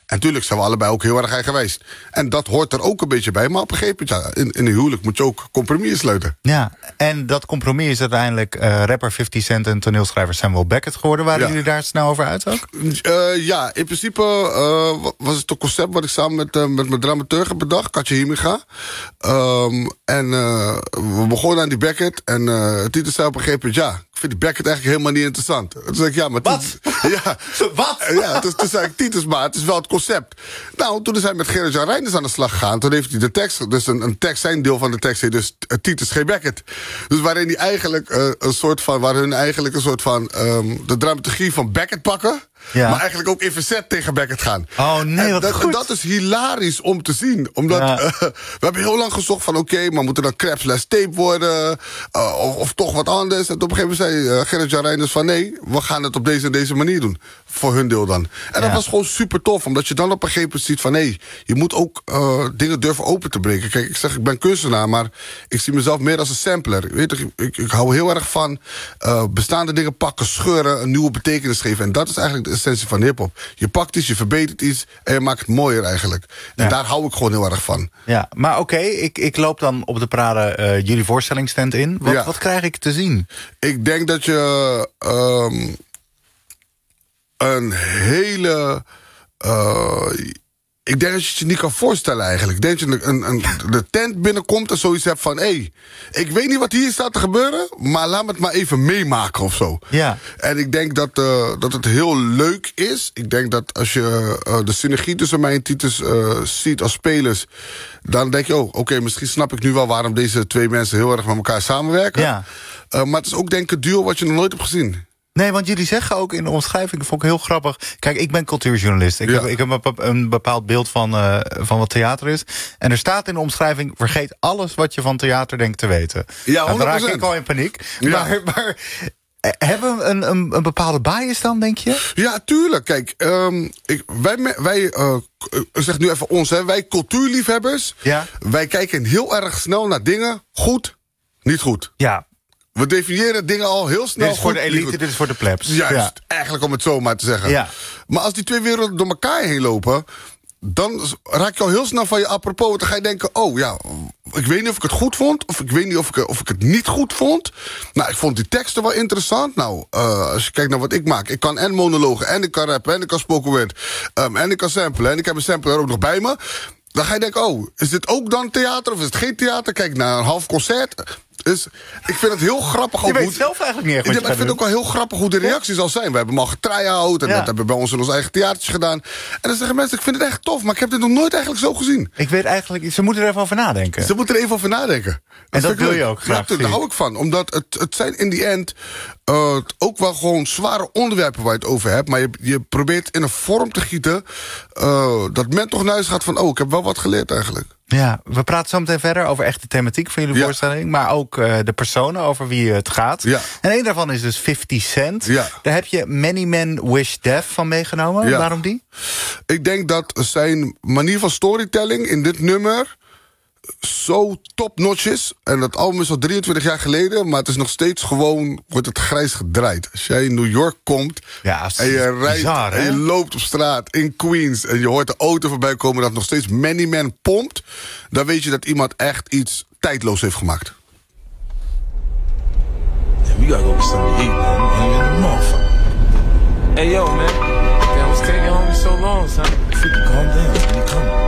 En natuurlijk zijn we allebei ook heel erg eigenwijs. En dat hoort er ook een beetje bij. Maar op een gegeven moment, in een huwelijk moet je ook compromissen sluiten. Ja, en dat compromis is uiteindelijk rapper 50 Cent en toneelschrijver Samuel Beckett geworden. Waren jullie daar snel over uit ook? Ja, in principe was het een concept wat ik samen met mijn dramaturg heb bedacht, Katje Himiga. We begonnen aan die Beckett. En Titus zei op een gegeven moment, ik vind die Beckett eigenlijk helemaal niet interessant. Toen zei ik, maar wat? Wat? Ja, toen zei ik, Titus, maar het is wel het concept. Nou, toen is hij met Gerrit-Jan Reinders aan de slag gegaan. Toen heeft hij de tekst, dus een tekst, zijn deel van de tekst heet dus Titus G. Beckett. Dus waarin hij eigenlijk een soort van de dramaturgie van Beckett pakken. Ja. Maar eigenlijk ook in verzet tegen Beckett gaan. Oh nee, wat goed. En dat is hilarisch om te zien. Omdat we hebben heel lang gezocht van maar moet er dan Crabs tape worden? Of toch wat anders? En op een gegeven moment zei Gerrit-Jan Reinders van nee, we gaan het op deze en deze manier doen. Voor hun deel dan. En dat was gewoon super tof. Omdat je dan op een gegeven moment ziet van je moet ook dingen durven open te breken. Kijk, ik ben kunstenaar, maar ik zie mezelf meer als een sampler. Weet je, ik hou heel erg van bestaande dingen pakken, scheuren, een nieuwe betekenis geven. En dat is eigenlijk de essentie van hiphop. Je pakt iets, je verbetert iets en je maakt het mooier eigenlijk. En daar hou ik gewoon heel erg van. Ja, maar oké, ik loop dan op de parade jullie voorstellingsstand in. Wat krijg ik te zien? Ik denk dat je een hele... ik denk dat je het je niet kan voorstellen eigenlijk. Ik denk dat je de tent binnenkomt en zoiets hebt van ik weet niet wat hier staat te gebeuren, maar laat me het maar even meemaken of zo. Ja. En ik denk dat het heel leuk is. Ik denk dat als je de synergie tussen mij en Titus ziet als spelers, dan denk je, oké, misschien snap ik nu wel waarom deze twee mensen heel erg met elkaar samenwerken. Ja. Maar het is ook denk ik een duo wat je nog nooit hebt gezien. Nee, want jullie zeggen ook in de omschrijving, vond ik heel grappig. Kijk, ik ben cultuurjournalist. Ik heb een bepaald beeld van wat theater is. En er staat in de omschrijving, vergeet alles wat je van theater denkt te weten. Ja, 100%. Dan raak ik al in paniek. Ja. Maar hebben we een bepaalde bias dan, denk je? Ja, tuurlijk. Kijk, wij zeg nu even ons, wij cultuurliefhebbers, wij kijken heel erg snel naar dingen goed, niet goed. Ja. We definiëren dingen al heel snel. Dit is voor de elite, dit is voor de plebs. Juist, eigenlijk om het zo maar te zeggen. Ja. Maar als die twee werelden door elkaar heen lopen, dan raak je al heel snel van je apropos. Dan ga je denken, ik weet niet of ik het goed vond, of ik weet niet of ik het niet goed vond. Nou, ik vond die teksten wel interessant. Nou, als je kijkt naar wat ik maak, ik kan en monologen, en ik kan rappen, en ik kan spoken word, en ik kan samplen, en ik heb een sampler ook nog bij me. Dan ga je denken, is dit ook dan theater of is het geen theater? Kijk naar een half concert. Dus ik vind het heel grappig. Je weet zelf eigenlijk niet echt wat je Ik vind het ook wel heel grappig hoe de reacties al zijn. We hebben hem al getry-out en dat hebben we bij ons in ons eigen theatertje gedaan. En dan zeggen mensen, ik vind het echt tof, maar ik heb dit nog nooit eigenlijk zo gezien. Ik weet eigenlijk, ze moeten er even over nadenken. Ze moeten er even over nadenken. En dat wil je ook graag zien. Daar hou ik van. Omdat het zijn in die end ook wel gewoon zware onderwerpen waar je het over hebt. Maar je probeert in een vorm te gieten dat men toch naar huis gaat van, ik heb wel wat geleerd eigenlijk. Ja, we praten zo meteen verder over echt de thematiek van jullie voorstelling. Maar ook de personen over wie het gaat. Ja. En één daarvan is dus 50 Cent. Ja. Daar heb je Many Men Wish Death van meegenomen. Ja. Waarom die? Ik denk dat zijn manier van storytelling in dit nummer zo top-notch is. En dat album is al 23 jaar geleden, maar het is nog steeds gewoon, wordt het grijs gedraaid. Als jij in New York komt en je rijdt bizar, en je loopt op straat in Queens en je hoort de auto voorbij komen dat nog steeds Many Men pompt, dan weet je dat iemand echt iets tijdloos heeft gemaakt. We gotta go get some to eat, man. Motherfucker. Hey, yo, man. Damn, what's taking homie so long, son? Calm down, man. Come on.